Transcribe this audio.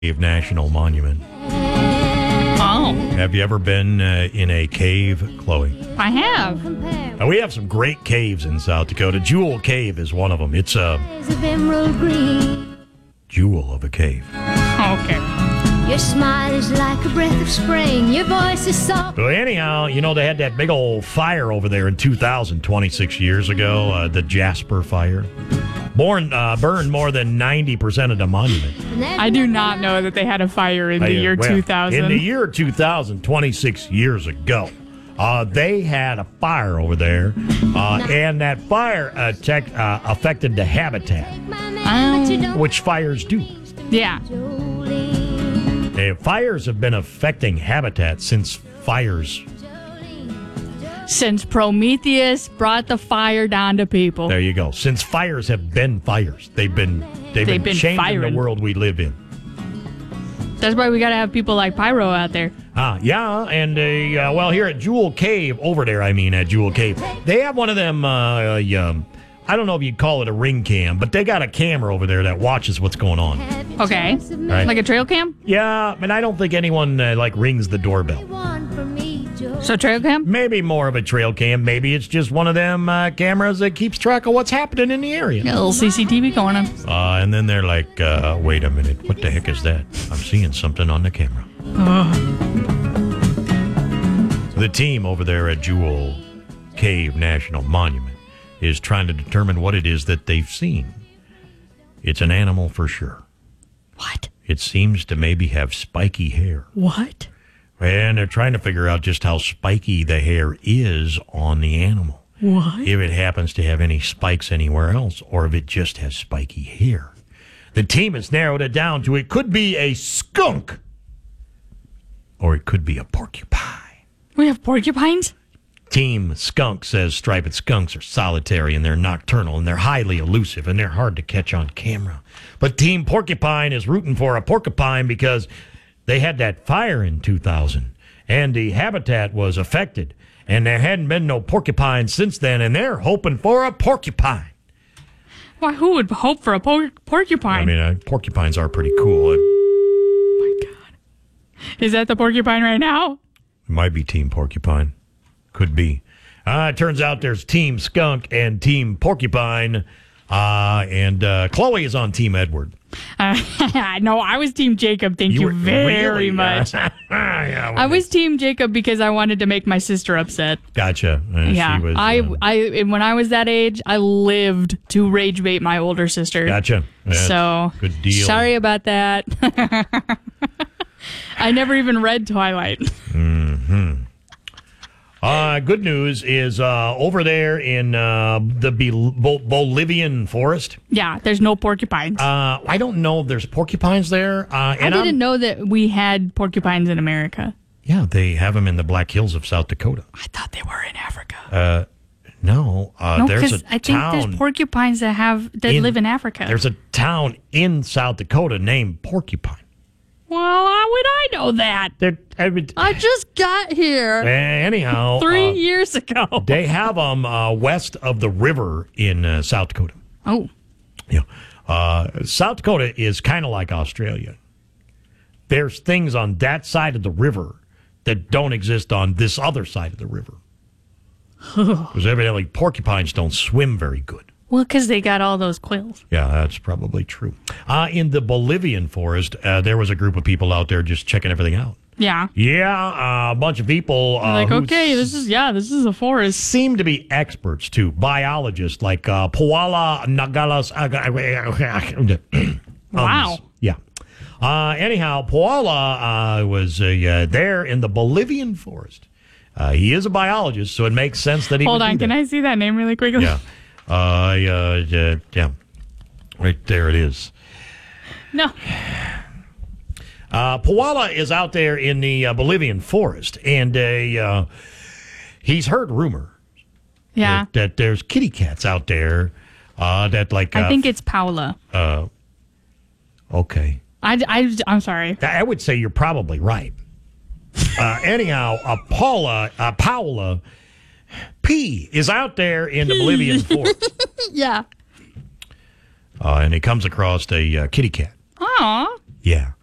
National Monument. Oh, Have you ever been in a cave, Chloe? I have. We have some great caves in South Dakota. Jewel Cave is one of them. It's a jewel of a cave. Okay. Your smile is like a breath of spring. Your voice is soft. So anyhow, they had that big old fire over there in 2000, 26 years ago, the Jasper Fire. Burned more than 90% of the monument. I do not know that they had a fire in the year 2000. In the year 2000, 26 years ago, they had a fire over there, and that fire affected the habitat, which fires do. Yeah. Fires have been affecting habitat since fires. Since Prometheus brought the fire down to people. There you go. Since fires have been fires, they've been changing firing. the world we live in. That's why we got to have people like Pyro out there. Yeah, and here at Jewel Cave, at Jewel Cave, they have one of them, I don't know if you'd call it a ring cam, but they got a camera over there that watches what's going on. Okay. Right. Like a trail cam? Yeah, and I don't think anyone, rings the doorbell. So trail cam? Maybe more of a trail cam. Maybe it's just one of them cameras that keeps track of what's happening in the area. Got a little CCTV going on. And then they're like, wait a minute, what the heck is that? I'm seeing something on the camera. So the team over there at Jewel Cave National Monument is trying to determine what it is that they've seen. It's an animal for sure. What? It seems to maybe have spiky hair. What? And they're trying to figure out just how spiky the hair is on the animal. What? If it happens to have any spikes anywhere else, or if it just has spiky hair. The team has narrowed it down to it could be a skunk, or it could be a porcupine. We have porcupines? Team Skunk says striped skunks are solitary and they're nocturnal and they're highly elusive and they're hard to catch on camera. But Team Porcupine is rooting for a porcupine because they had that fire in 2000 and the habitat was affected and there hadn't been no porcupines since then and they're hoping for a porcupine. Why, who would hope for a porcupine? I mean, porcupines are pretty cool. Oh my God. Is that the porcupine right now? It might be Team Porcupine. Could be. It turns out there's Team Skunk and Team Porcupine. And Chloe is on Team Edward. No, I was Team Jacob. Thank you very much. Yeah, I was Team Jacob because I wanted to make my sister upset. Gotcha. Yeah, she was, when I was that age, I lived to rage bait my older sister. Gotcha. So good deal. Sorry about that. I never even read Twilight. Mm-hmm. Good news is over there in the Bolivian forest. Yeah, there's no porcupines. I don't know if there's porcupines there. I didn't know that we had porcupines in America. Yeah, they have them in the Black Hills of South Dakota. I thought they were in Africa. No, there's a town. I think there's porcupines that live in Africa. There's a town in South Dakota named Porcupine. Well, how would I know that? I just got here. Anyhow. 3 years ago. They have them west of the river in South Dakota. Oh. Yeah. South Dakota is kind of like Australia. There's things on that side of the river that don't exist on this other side of the river. Because evidently porcupines don't swim very good. Well, because they got all those quills. Yeah, that's probably true. In the Bolivian forest, there was a group of people out there just checking everything out. Yeah. Yeah, a bunch of people. This is a forest. Seem to be experts, too. Biologists like Paula Nagalas. Wow. Yeah. Anyhow, Paula was there in the Bolivian forest. He is a biologist, so it makes sense that he would be there. Hold on, can I see that name really quickly? Yeah. Yeah. Right there it is. No. Paula is out there in the Bolivian forest, and he's heard rumors that there's kitty cats out there that like... I think it's Paula. Okay. I'm sorry. I would say you're probably right. Anyhow, Paula P is out there in the Bolivian forest. Yeah. And he comes across a kitty cat. Aw. Yeah.